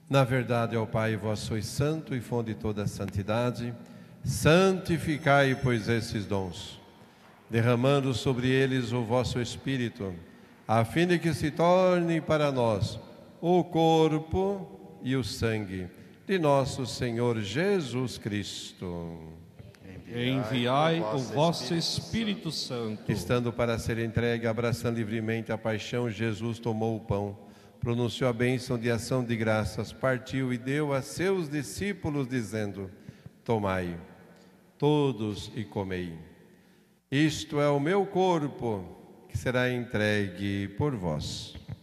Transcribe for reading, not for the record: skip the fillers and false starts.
Na verdade, ó Pai, vós sois santo e fonte de toda a santidade. Santificai, pois, esses dons, derramando sobre eles o vosso Espírito, a fim de que se torne para nós o corpo e o sangue de nosso Senhor Jesus Cristo. Enviai o vosso Espírito Santo. Estando para ser entregue, abraçando livremente a paixão, Jesus tomou o pão, pronunciou a bênção de ação de graças, partiu e deu a seus discípulos, dizendo: tomai, todos e comei. Isto é o meu corpo, que será entregue por vós.